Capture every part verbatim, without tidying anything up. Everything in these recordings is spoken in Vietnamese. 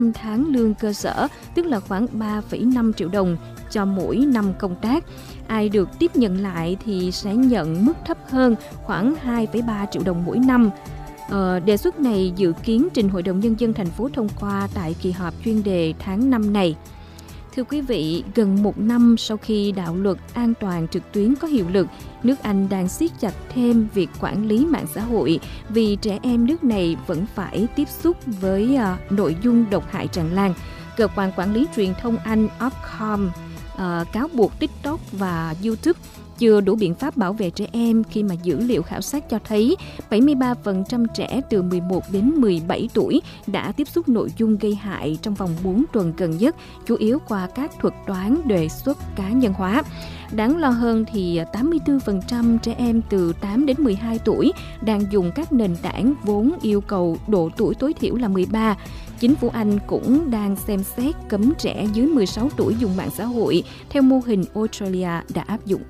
tháng lương cơ sở, tức là khoảng ba phẩy năm triệu đồng cho mỗi năm công tác. Ai được tiếp nhận lại thì sẽ nhận mức thấp hơn, khoảng hai phẩy ba triệu đồng mỗi năm. Ờ, đề xuất này dự kiến trình Hội đồng Nhân dân thành phố thông qua tại kỳ họp chuyên đề tháng năm này. Thưa quý vị, gần một năm sau khi đạo luật an toàn trực tuyến có hiệu lực, nước Anh đang siết chặt thêm việc quản lý mạng xã hội vì trẻ em nước này vẫn phải tiếp xúc với uh, nội dung độc hại tràn lan. Cơ quan quản lý truyền thông Anh Ofcom uh, cáo buộc TikTok và YouTube chưa đủ biện pháp bảo vệ trẻ em khi mà dữ liệu khảo sát cho thấy bảy mươi ba phần trăm trẻ từ mười một đến mười bảy tuổi đã tiếp xúc nội dung gây hại trong vòng bốn tuần gần nhất, chủ yếu qua các thuật toán đề xuất cá nhân hóa. Đáng lo hơn thì tám mươi tư phần trăm trẻ em từ tám đến mười hai tuổi đang dùng các nền tảng vốn yêu cầu độ tuổi tối thiểu là mười ba. Chính phủ Anh cũng đang xem xét cấm trẻ dưới mười sáu tuổi dùng mạng xã hội theo mô hình Australia đã áp dụng.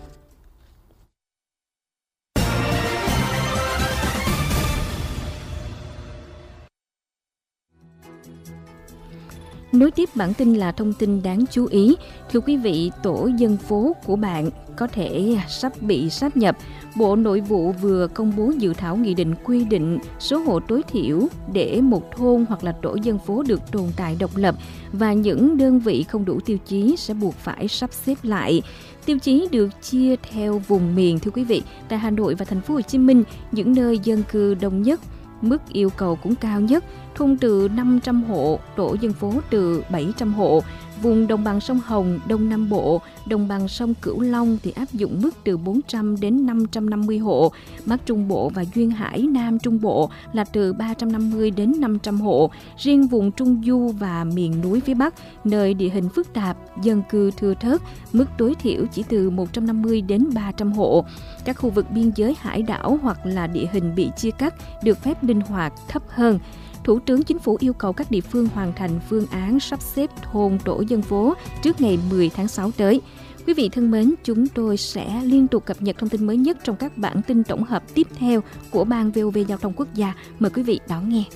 Nối tiếp bản tin là thông tin đáng chú ý. Thưa quý vị, tổ dân phố của bạn có thể sắp bị sáp nhập. Bộ Nội vụ vừa công bố dự thảo nghị định quy định số hộ tối thiểu để một thôn hoặc là tổ dân phố được tồn tại độc lập và những đơn vị không đủ tiêu chí sẽ buộc phải sắp xếp lại. Tiêu chí được chia theo vùng miền, thưa quý vị. Tại Hà Nội và Thành phố Hồ Chí Minh, những nơi dân cư đông nhất, mức yêu cầu cũng cao nhất, thôn từ năm trăm hộ, tổ dân phố từ bảy trăm hộ. Vùng đồng bằng sông Hồng, Đông Nam Bộ, đồng bằng sông Cửu Long thì áp dụng mức từ bốn trăm đến năm trăm năm mươi hộ. Bắc Trung Bộ và Duyên Hải, Nam Trung Bộ là từ ba trăm năm mươi đến năm trăm hộ. Riêng vùng Trung Du và miền núi phía Bắc, nơi địa hình phức tạp, dân cư thưa thớt, mức tối thiểu chỉ từ một trăm năm mươi đến ba trăm hộ. Các khu vực biên giới hải đảo hoặc là địa hình bị chia cắt được phép linh hoạt thấp hơn. Thủ tướng Chính phủ yêu cầu các địa phương hoàn thành phương án sắp xếp thôn tổ dân phố trước ngày mười tháng sáu tới. Quý vị thân mến, chúng tôi sẽ liên tục cập nhật thông tin mới nhất trong các bản tin tổng hợp tiếp theo của Ban vê o vê Giao thông Quốc gia. Mời quý vị đón nghe.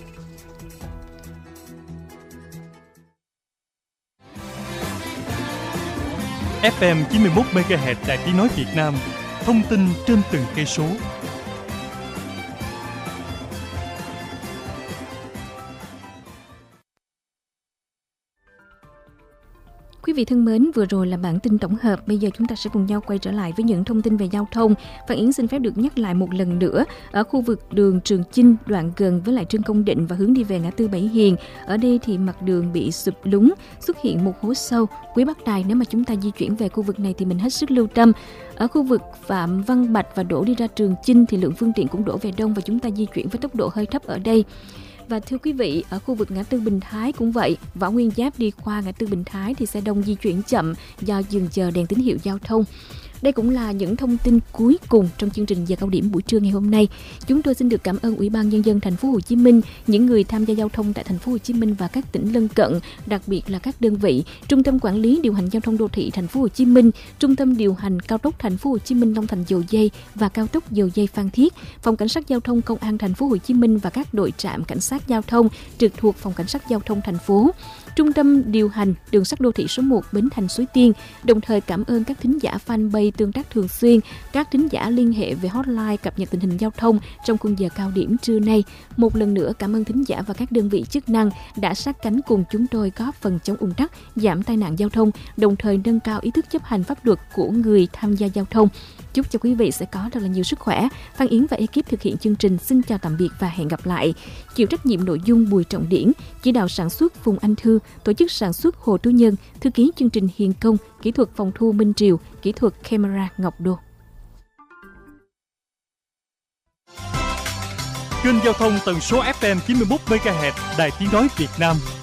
ép em chín mươi mốt mê ga héc Đài Tiếng nói Việt Nam, thông tin trên từng cây số. Quý vị thân mến, vừa rồi là bản tin tổng hợp. Bây giờ chúng ta sẽ cùng nhau quay trở lại với những thông tin về giao thông. Phan Yến xin phép được nhắc lại một lần nữa. Ở khu vực đường Trường Chinh, đoạn gần với lại Trương Công Định và hướng đi về ngã tư Bảy Hiền, ở đây thì mặt đường bị sụp lún, xuất hiện một hố sâu. Quý Bắc Tài, nếu mà chúng ta di chuyển về khu vực này thì mình hết sức lưu tâm. Ở khu vực Phạm Văn Bạch và đổ đi ra Trường Chinh thì lượng phương tiện cũng đổ về đông và chúng ta di chuyển với tốc độ hơi thấp ở đây. Và thưa quý vị, ở khu vực ngã tư Bình Thái cũng vậy, Võ Nguyên Giáp đi qua ngã tư Bình Thái thì xe đông di chuyển chậm do dừng chờ đèn tín hiệu giao thông. Đây cũng là những thông tin cuối cùng trong chương trình giờ cao điểm buổi trưa ngày hôm nay. Chúng tôi xin được cảm ơn Ủy ban Nhân dân Thành phố Hồ Chí Minh, những người tham gia giao thông tại Thành phố Hồ Chí Minh và các tỉnh lân cận, đặc biệt là các đơn vị Trung tâm Quản lý điều hành giao thông đô thị Thành phố Hồ Chí Minh, Trung tâm điều hành cao tốc Thành phố Hồ Chí Minh Long Thành Dầu Giây và cao tốc Dầu Giây Phan Thiết, Phòng Cảnh sát Giao thông Công an Thành phố Hồ Chí Minh và các đội trạm cảnh sát giao thông trực thuộc Phòng Cảnh sát Giao thông thành phố, Trung tâm điều hành đường sắt đô thị số một Bến Thành Suối Tiên. Đồng thời cảm ơn các thính giả fanpage tương tác thường xuyên, các thính giả liên hệ về hotline cập nhật tình hình giao thông trong khung giờ cao điểm trưa nay. Một lần nữa cảm ơn thính giả và các đơn vị chức năng đã sát cánh cùng chúng tôi góp phần chống ùn tắc, giảm tai nạn giao thông, đồng thời nâng cao ý thức chấp hành pháp luật của người tham gia giao thông. Chúc cho quý vị sẽ có thật là nhiều sức khỏe. Phan Yến và ekip thực hiện chương trình xin chào tạm biệt và hẹn gặp lại. Chịu trách nhiệm nội dung Bùi Trọng Điển, chỉ đạo sản xuất Phùng Anh Thư, tổ chức sản xuất Hồ Tú Nhân, thư ký chương trình Hiền Công, kỹ thuật phòng thu Minh Triều, kỹ thuật camera Ngọc Đô. Kênh giao thông tần số ép em chín mươi mốt mê ga héc Đài Tiếng nói Việt Nam.